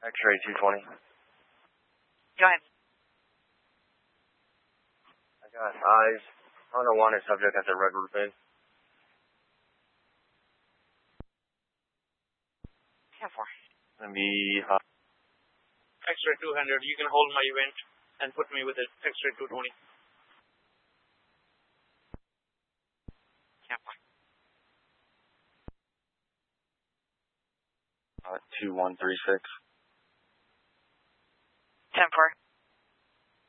X-ray 220. Go ahead. I got eyes on a wanted subject at the Red Roof Inn. 10-4. Gonna be X-ray 200. You can hold my event and put me with it. X-ray 220. 2136. 10-4.